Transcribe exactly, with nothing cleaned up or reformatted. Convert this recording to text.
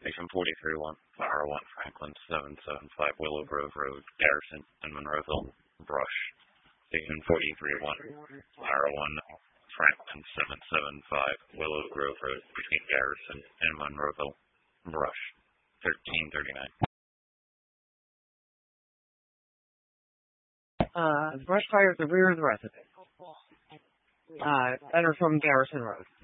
Station forty-three one, Flower one, Franklin seven seven five, Willow Grove Road, Garrison and Monroeville, Brush. Station forty-three one, Flower one, Franklin seven seven five, Willow Grove Road, between Garrison and Monroeville, Brush. thirteen thirty-nine. Uh, brush fire at the rear of the residence. Uh, enter from Garrison Road.